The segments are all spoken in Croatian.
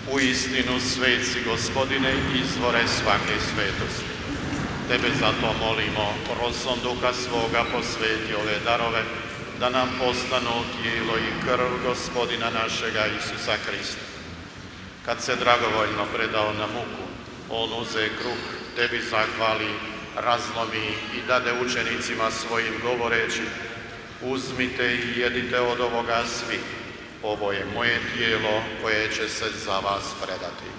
U istinu, sveci Gospodine, izvore svake svetosti. Tebe zato molimo, rodstvom Duha svoga posveti ove darove, da nam postanu tijelo i krv Gospodina našega Isusa Krista. Kad se dragovoljno predao na muku, on uze kruh, tebi zahvali, razlomi i dade učenicima svojim govoreći: uzmite i jedite od ovoga svi, ovo je moje tijelo koje će se za vas predati.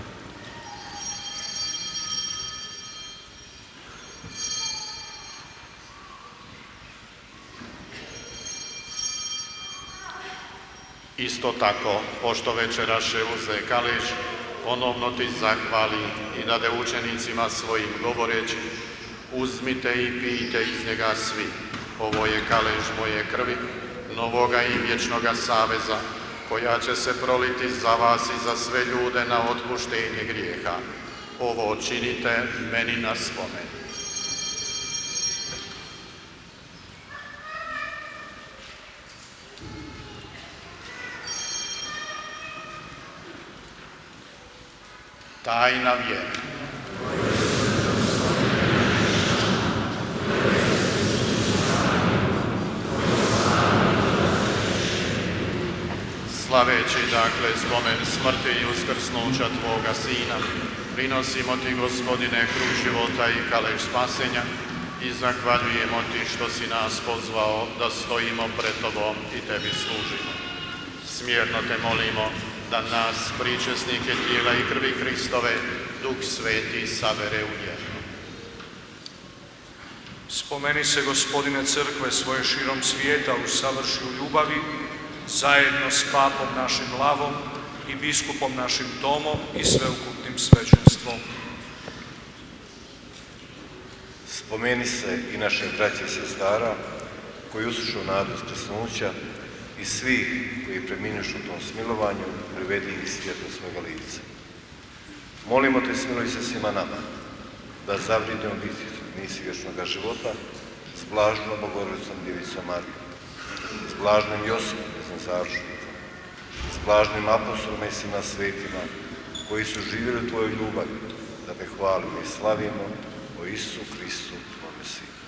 Isto tako, pošto večeraše uze kališ, ponovno ti zahvali i dade učenicima svojim govoreći: uzmite i pijte iz njega svi, ovo je kalež moje krvi, novoga i vječnoga saveza, koja će se proliti za vas i za sve ljude na otpuštenje grijeha. Ovo činite meni na spomen. Tajna vjera. Slaveći dakle spomen smrti i uskrsnuća Tvoga Sina, prinosimo Ti, Gospodine, kruh života i kalež spasenja i zahvaljujemo Ti što si nas pozvao da stojimo pred Tobom i Tebi služimo. Smjerno Te molimo da nas, pričesnike tijela i krvi Hristove, Duh Sveti sabere u jedno. Spomeni se, Gospodine, crkve svoje širom svijeta, usavrši u ljubavi, zajedno s papom našim Lavom i biskupom našim Tomom i sveukupnim svećenstvom. Spomeni se i naše braće i sestara koji uslušu nadu uskrsnuća i svi koji preminušu u tom smilovanju, privedi ih svjetlo svoga lica. Molimo Te, smiluj se svima nama, da zavridimo misi vječnoga života s blažnom Bogorodicom Djevicom Marijom, s blažnim Josipom, njezinim zaručnikom, s blažnim apostolima i svima svetima koji su živjeli u Tvojoj ljubavi, da Te hvalimo i slavimo o Isusu Kristu, Tvome Sinu.